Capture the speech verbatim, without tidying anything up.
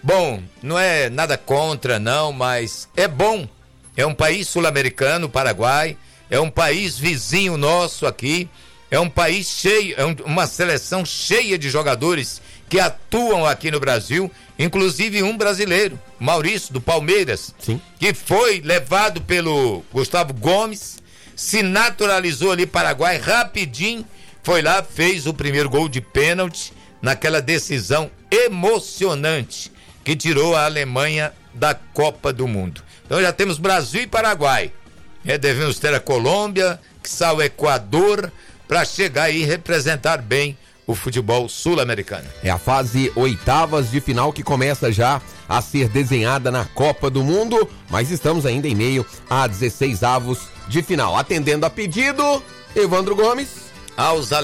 Bom, não é nada contra, não, mas é bom. É um país sul-americano, Paraguai, é um país vizinho nosso aqui, é um país cheio, é um, uma seleção cheia de jogadores que atuam aqui no Brasil, inclusive um brasileiro, Maurício, do Palmeiras, Sim. que foi levado pelo Gustavo Gomes, se naturalizou ali Paraguai rapidinho, foi lá, fez o primeiro gol de pênalti naquela decisão emocionante que tirou a Alemanha da Copa do Mundo. Então já temos Brasil e Paraguai. É, devemos ter a Colômbia, que está o Equador, para chegar aí e representar bem o futebol sul-americano. É a fase oitavas de final que começa já a ser desenhada na Copa do Mundo, mas estamos ainda em meio a dezesseis avos de final. Atendendo a pedido, Evandro Gomes. Aos